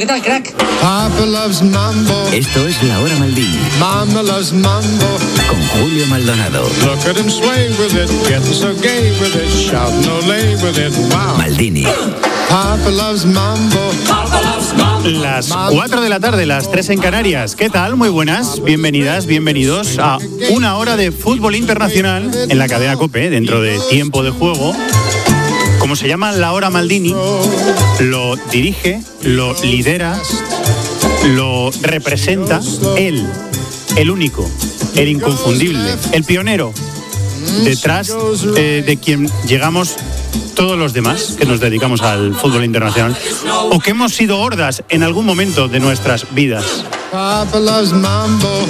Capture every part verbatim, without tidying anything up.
tal, crack? Papa loves mambo. Esto es La Hora Maldini. Mama loves mambo. Con Julio Maldonado. Look at him sway with it, getting so gay with it, shouting olé with it, wow. Maldini. Papa loves mambo. Papa loves mambo. Las cuatro de la tarde, las tres en Canarias. ¿Qué tal? Muy buenas, bienvenidas, bienvenidos a una hora de fútbol internacional en la cadena COPE, dentro de Tiempo de Juego. Como se llama La Hora Maldini, lo dirige, lo lidera, lo representa él, el único, el inconfundible, el pionero, detrás eh, de quien llegamos todos los demás que nos dedicamos al fútbol internacional o que hemos sido hordas en algún momento de nuestras vidas. Papa loves mambo.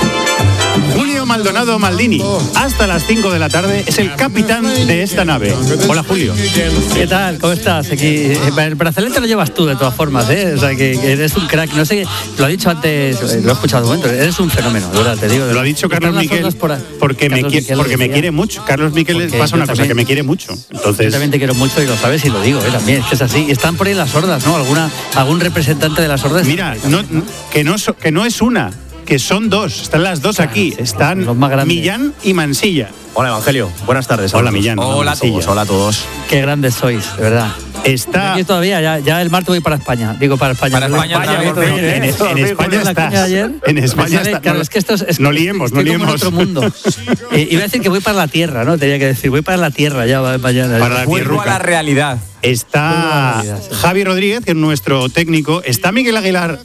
Julio Maldonado Maldini, hasta las cinco de la tarde, es el capitán de esta nave. Hola, Julio. ¿Qué tal? ¿Cómo estás? Aquí, el brazalete lo llevas tú, de todas formas, ¿eh? O sea, que, que eres un crack. No sé, lo ha dicho antes, lo he escuchado un momento, eres un fenómeno, de verdad, te digo. Lo ha dicho Carlos Miquel por, porque, Carlos me, Miquel porque me quiere mucho. Carlos Miquel pasa una cosa, que me quiere mucho. Entonces... Yo también te quiero mucho y lo sabes y lo digo, ¿eh? También, es que es así. Y están por ahí las hordas, ¿no? ¿Alguna, algún representante de las hordas? Mira, no, que, no, que no es una, que son dos, están las dos aquí, están Millán y Mansilla. Hola, Evangelio, buenas tardes. Hola, Millán. Hola, hola a todos, hola a todos. Qué grandes sois, de verdad. Está... Aquí todavía, ya, ya el martes voy para España, digo para España. Para España, España, España en, en, en España estás. En España estás. Claro, es que esto es, es no liemos, no liemos. En otro mundo. eh, iba a decir que voy para la tierra, ¿no? Tenía que decir, voy para la tierra ya mañana. Para la Vuelvo a la realidad. Está realidad, sí. Javi Rodríguez, que es nuestro técnico. Está Miguel Aguilar...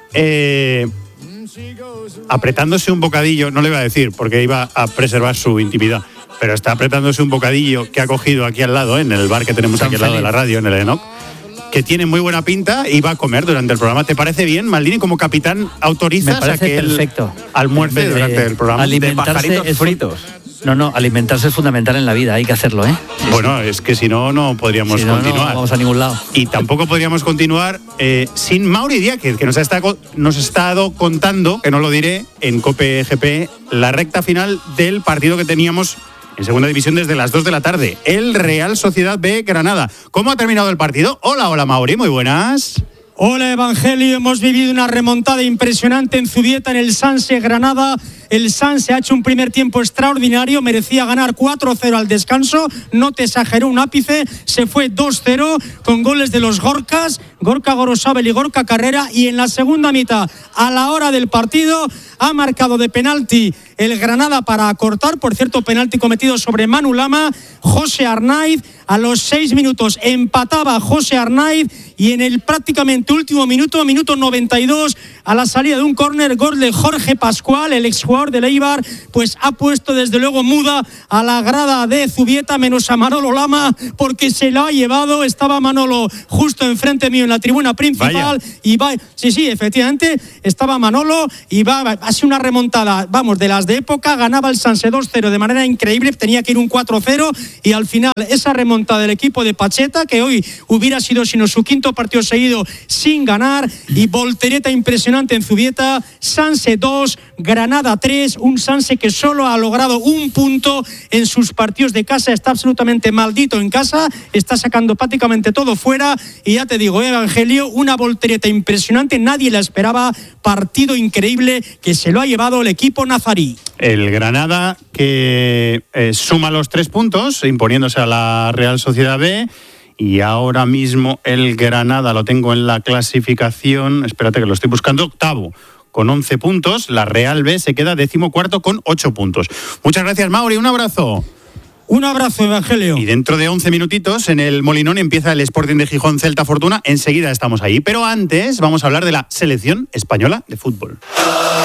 Eh, apretándose un bocadillo, no le iba a decir porque iba a preservar su intimidad, pero está apretándose un bocadillo que ha cogido aquí al lado, en el bar que tenemos aquí al lado de la radio, en el Enoch, que tiene muy buena pinta y va a comer durante el programa. ¿Te parece bien, Maldini, como capitán, autorizas a que perfecto. él almuerce durante el programa? De pajaritos fritos. No, no, alimentarse es fundamental en la vida, hay que hacerlo, ¿eh? Sí, bueno, sí. es que si no, no podríamos si no, continuar. No vamos a ningún lado. Y tampoco podríamos continuar eh, sin Mauri Diáquez, que nos ha, estado, nos ha estado contando, que no lo diré, en COPE G P, la recta final del partido que teníamos en segunda división desde las dos de la tarde. El Real Sociedad B Granada. ¿Cómo ha terminado el partido? Hola, hola, Mauri, muy buenas. Hola, Evangelio, hemos vivido una remontada impresionante en Zubieta, en el Sanse Granada. El Sanse ha hecho un primer tiempo extraordinario, merecía ganar cuatro cero al descanso, no te exageró un ápice, se fue dos cero con goles de los Gorkas, Gorka Gorosabel y Gorka Carrera, y en la segunda mitad, a la hora del partido, ha marcado de penalti el Granada para acortar, por cierto, penalti cometido sobre Manu Lama, José Arnaiz, a los seis minutos empataba José Arnaiz, y en el prácticamente último minuto, minuto noventa y dos, a la salida de un córner, gol de Jorge Pascual, el exjugador del Eibar, pues ha puesto desde luego muda a la grada de Zubieta, menos a Manolo Lama, porque se lo ha llevado. Estaba Manolo justo enfrente mío en la tribuna principal. Vaya. Y va, sí, sí, efectivamente, estaba Manolo y va, ha sido una remontada, vamos, de las de época. Ganaba el Sanse dos cero de manera increíble, tenía que ir un cuatro cero, y al final esa remontada del equipo de Pacheta, que hoy hubiera sido sino su quinto partido seguido sin ganar, y voltereta impresionante en Zubieta. Sanse dos, Granada tres, un Sanse que solo ha logrado un punto en sus partidos de casa, está absolutamente maldito en casa, está sacando prácticamente todo fuera, y ya te digo, Evangelio, una voltereta impresionante, nadie la esperaba, partido increíble que se lo ha llevado el equipo nazarí. El Granada que eh, suma los tres puntos, imponiéndose a la Real Sociedad B. Y ahora mismo el Granada, lo tengo en la clasificación, espérate que lo estoy buscando, octavo, con once puntos. La Real B se queda decimocuarto con ocho puntos. Muchas gracias, Mauri, un abrazo. Un abrazo, Evangelio. Y dentro de once minutitos en el Molinón empieza el Sporting de Gijón Celta Fortuna. Enseguida estamos ahí. Pero antes vamos a hablar de la selección española de fútbol.